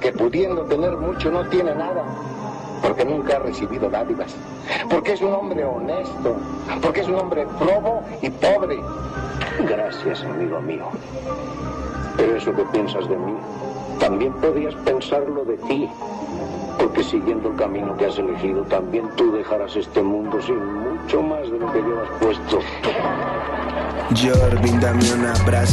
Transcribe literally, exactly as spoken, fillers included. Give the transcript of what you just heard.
porque pudiendo tener mucho no tiene nada, porque nunca ha recibido dádivas, porque es un hombre honesto, porque es un hombre probo y pobre. Gracias, amigo mío. Pero eso que piensas de mí, también podías pensarlo de ti, porque siguiendo el camino que has elegido, también tú dejarás este mundo sin mucho más de lo que llevas puesto. Jorvin, dame un abrazo.